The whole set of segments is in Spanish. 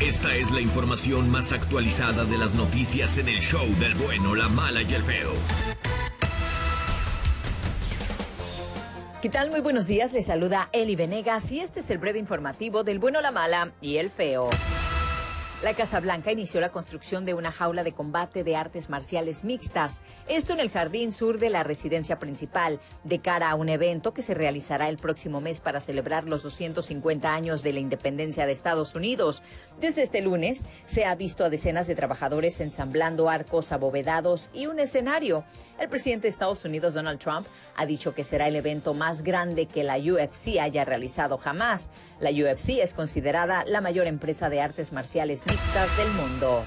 Esta es la información más actualizada de las noticias en el show del bueno, la mala y el feo. ¿Qué tal? Muy buenos días, les saluda Eli Venegas y este es el breve informativo del bueno, la mala y el feo. La Casa Blanca inició la construcción de una jaula de combate de artes marciales mixtas, esto en el jardín sur de la residencia principal, de cara a un evento que se realizará el próximo mes para celebrar los 250 años de la independencia de Estados Unidos. Desde este lunes se ha visto a decenas de trabajadores ensamblando arcos abovedados y un escenario. El presidente de Estados Unidos, Donald Trump, ha dicho que será el evento más grande que la UFC haya realizado jamás. La UFC es considerada la mayor empresa de artes marciales mixtas del mundo.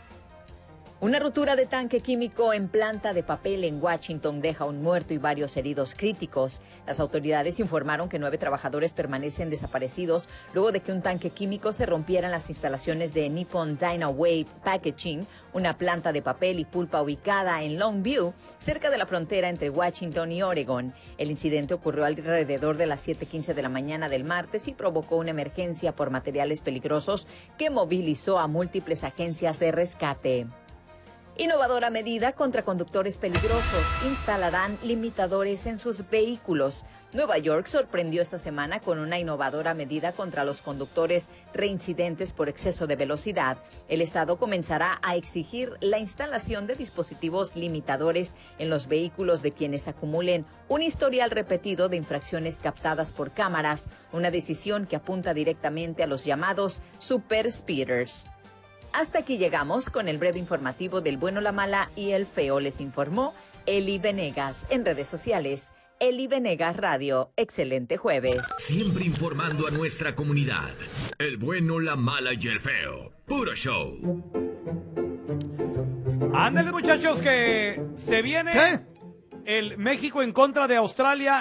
Una ruptura de tanque químico en planta de papel en Washington deja un muerto y varios heridos críticos. Las autoridades informaron que 9 trabajadores permanecen desaparecidos luego de que un tanque químico se rompiera en las instalaciones de Nippon Dynawave Packaging, una planta de papel y pulpa ubicada en Longview, cerca de la frontera entre Washington y Oregon. El incidente ocurrió alrededor de las 7:15 de la mañana del martes y provocó una emergencia por materiales peligrosos que movilizó a múltiples agencias de rescate. Innovadora medida contra conductores peligrosos. Instalarán limitadores en sus vehículos. Nueva York sorprendió esta semana con una innovadora medida contra los conductores reincidentes por exceso de velocidad. El estado comenzará a exigir la instalación de dispositivos limitadores en los vehículos de quienes acumulen un historial repetido de infracciones captadas por cámaras, una decisión que apunta directamente a los llamados super speeders. Hasta aquí llegamos con el breve informativo del bueno, la mala y el feo. Les informó Eli Venegas. En redes sociales, Eli Venegas Radio. Excelente jueves. Siempre informando a nuestra comunidad. El bueno, la mala y el feo. Puro show. Ándale, muchachos, que se viene el México en contra de Australia